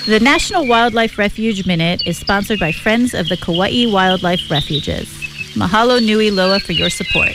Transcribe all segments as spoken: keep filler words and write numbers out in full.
The National Wildlife Refuge Minute is sponsored by Friends of the Kauai Wildlife Refuges. Mahalo nui loa for your support.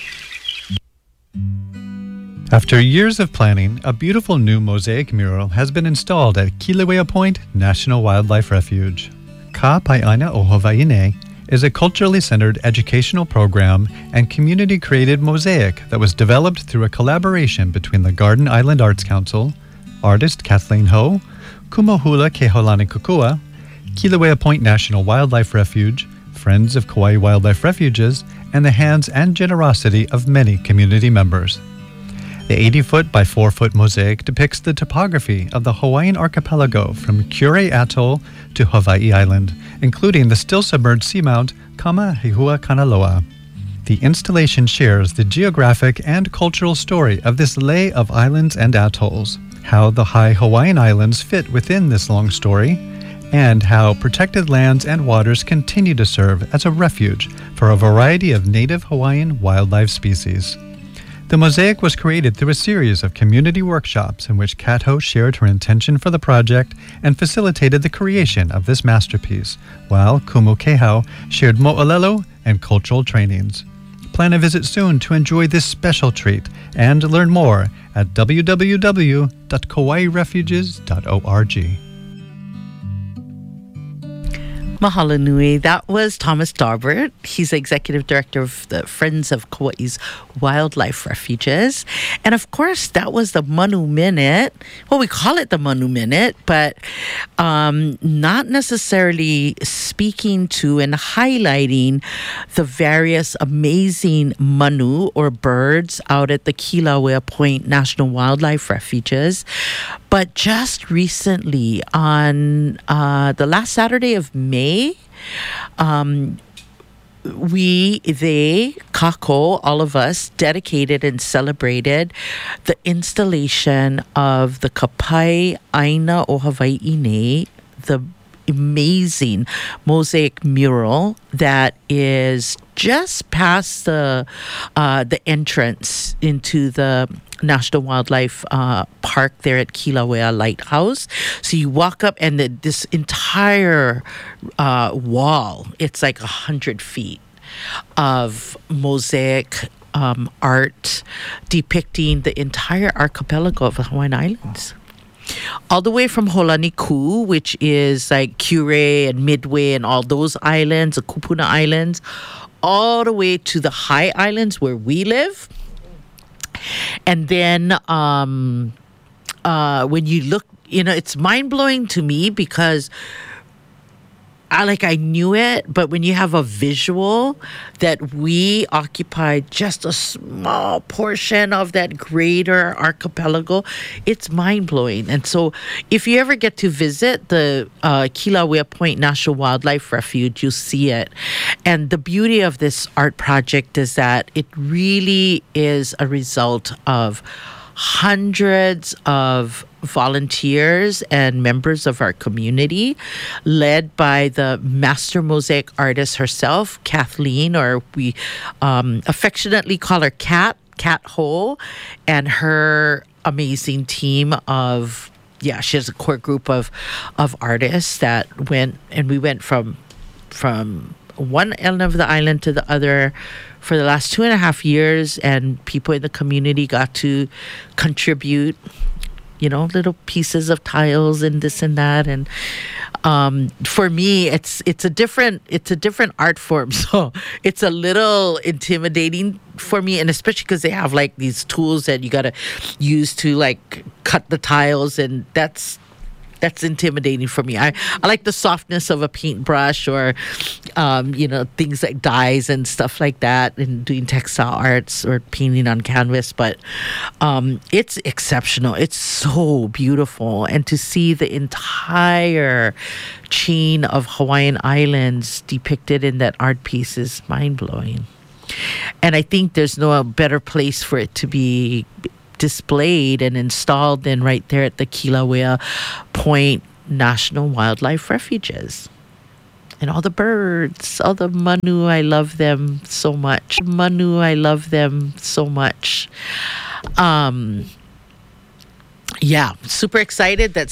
After years of planning, a beautiful new mosaic mural has been installed at Kilauea Point National Wildlife Refuge. Ka Pai'aina o Hawaii Nei is a culturally centered educational program and community-created mosaic that was developed through a collaboration between the Garden Island Arts Council, artist Kathleen Ho, Kumohula Keholani Kukua, Kilauea Point National Wildlife Refuge, Friends of Kauai Wildlife Refuges, and the hands and generosity of many community members. The eighty-foot by four-foot mosaic depicts the topography of the Hawaiian archipelago from Kure Atoll to Hawaii Island, including the still-submerged seamount Kamahehua Kanaloa. The installation shares the geographic and cultural story of this lay of islands and atolls, how the high Hawaiian Islands fit within this long story, and how protected lands and waters continue to serve as a refuge for a variety of native Hawaiian wildlife species. The mosaic was created through a series of community workshops in which Kat Ho shared her intention for the project and facilitated the creation of this masterpiece, while Kumu Kehau shared mo'olelo and cultural trainings. Plan a visit soon to enjoy this special treat and learn more at w w w dot kauai refuges dot org. Mahalo nui. That was Thomas Darbert. He's the executive director of the Friends of Kauai's Wildlife Refuges. And of course, that was the Manu Minute. Well, we call it the Manu Minute, but um, not necessarily speaking to and highlighting the various amazing manu or birds out at the Kilauea Point National Wildlife Refuges. But just recently, on uh, the last Saturday of May, um, we, they, Kako, all of us, dedicated and celebrated the installation of the Kapai Aina o Hawaii Nei, the amazing mosaic mural that is just past the uh, the entrance into the National Wildlife uh, Park there at Kilauea Lighthouse. So you walk up and the, this entire uh, wall, it's like a hundred feet of mosaic um, art depicting the entire archipelago of the Hawaiian Islands. All the way from Holaniku, which is like Kure and Midway and all those islands, the Kupuna Islands, all the way to the high islands where we live. And then um, uh, when you look, you know, it's mind-blowing to me because I like I knew it, but when you have a visual that we occupy just a small portion of that greater archipelago, it's mind-blowing. And so if you ever get to visit the uh, Kilauea Point National Wildlife Refuge, you'll see it. And the beauty of this art project is that it really is a result of hundreds of volunteers and members of our community, led by the master mosaic artist herself, Kathleen, or we um, affectionately call her Kat, Kat Ho, and her amazing team of, yeah, she has a core group of of artists that went, and we went from from one end of the island to the other for the last two and a half years, and people in the community got to contribute, you know, little pieces of tiles and this and that. And um, for me, it's it's a different it's a different art form, so it's a little intimidating for me, and especially because they have like these tools that you gotta use to like cut the tiles, and that's that's intimidating for me. I, I like the softness of a paintbrush or, um, you know, things like dyes and stuff like that, and doing textile arts or painting on canvas. But um, it's exceptional. It's so beautiful. And to see the entire chain of Hawaiian Islands depicted in that art piece is mind-blowing. And I think there's no better place for it to be displayed and installed than right there at the Kilauea Point National Wildlife Refuges. And all the birds, all the manu, I love them so much. Manu, I love them so much. Um, yeah, super excited that